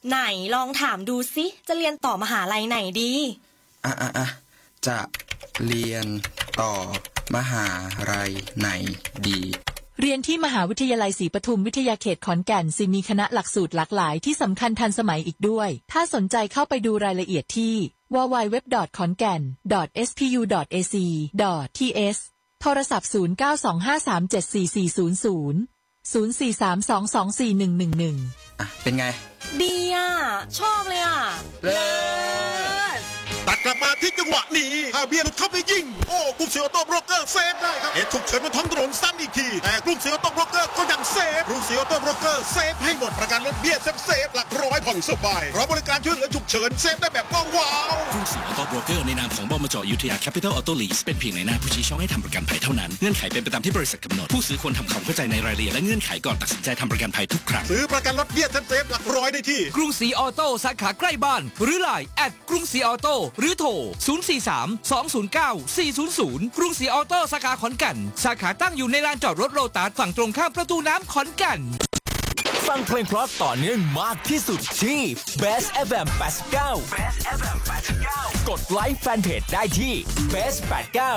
ไหนลองถามดูสิจะเรียนต่อมหาลัยไหนดีจะเรียนต่อมหาลัยไหนดีเรียนที่มหาวิทยาลัยศรีปทุมวิทยาเขตขอนแก่นสิมีคณะหลักสูตรหลากหลายที่สำคัญทันสมัยอีกด้วยถ้าสนใจเข้าไปดูรายละเอียดที่ www.khongan.spU.ac.th โทรศัพท์0925374400 0432241111 เป็นไงดีอ่ะชอบเลยอ่ะเลิศตัดกลับมาที่จังหวะนี้ถ้าเบียร์เข้าไปยิงโอ้กรุงศรีออโต้บล็อกเกอร์เซฟได้ครับเหตุฉุกเฉินบนท้องถนนซ้ำอีกทีแต่กรุงศรีออโต้บล็อกเกอร์ก็ยังเซฟกรุงศรีออโต้บล็อกเกอร์เซฟให้หมดประกันรถเบี้ยเซฟหลักร้อยผ่อนสบายเพราะบริการช่วยเหลือฉุกเฉินเซฟได้แบบว้าวกรุงศรีออโต้บล็อกเกอร์ในนามของบมจ.อยุธยาแคปิตอลออโต้ลีสเป็นเพียงในหน้าผู้ชี้ช่องให้ทำประกันภัยเท่านั้นเงื่อนไขเป็นไปตามที่บริษัทกำหนดผู้ซื้อควรทำความเข้าใจในรายละเอียดและเงื่อนไขก่อนตัดสินใจทำประกันภัยทุกครั้งซื้อประกันรถเบี้ยเซฟหลักร้อยได้ที่กรุงศรีออโต้สาขาใกล้บ้านหรือ LINE กรุงศรีออโต้หรือโทร043-209-400กรุงศรีออโต้สาขาขอนแก่นสาขาตั้งอยู่ในลานจอดรถโลตัสฝั่งตรงข้ามประตูน้ำขอนแก่นฟังเพลงเพราะต่อเนื่องมากที่สุดที่ Best FM 89 กดไลค์แฟนเพจได้ที่ Best 89